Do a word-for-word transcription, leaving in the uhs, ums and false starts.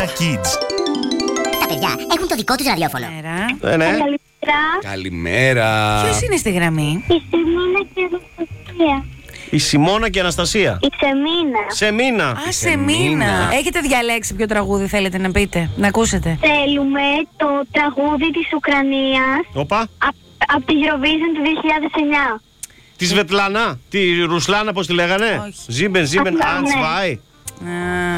Kids. Τα παιδιά έχουν το δικό τους ραδιόφωνο. Καλημέρα. Ε, ναι. Καλημέρα. Καλημέρα. Ποιος είναι στη γραμμή? Η Σιμίνα και η Αναστασία. Η Σιμώνα και η Αναστασία. Η Σεμίνα. Σεμίνα. Α, σε μήνα. Έχετε διαλέξει ποιο τραγούδι θέλετε να πείτε, να ακούσετε? Θέλουμε το τραγούδι της Ουκρανίας Οπα. από τη Eurovision του δύο χιλιάδες εννιά. Τη Σβετλάνα. Τη Ρουσλάνα, πώς τη λέγανε. Όχι. Ζίμπεν, Ζίμπεν, Αυτό, ναι. Αντσβάι. Α,